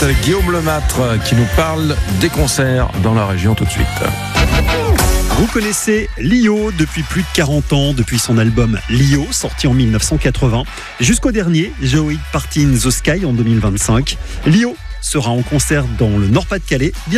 Guillaume Lemâtre qui nous parle des concerts dans la région tout de suite. Vous connaissez Lio depuis plus de 40 ans, depuis son album Lio, sorti en 1980, jusqu'au dernier, Joey Party in the Sky en 2025. Lio sera en concert dans le Nord-Pas-de-Calais.